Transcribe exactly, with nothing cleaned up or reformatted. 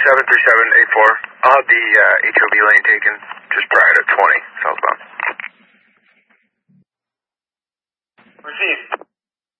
seven three seven eight four. I'll have the uh, H O V lane taken just prior to twenty southbound. Received.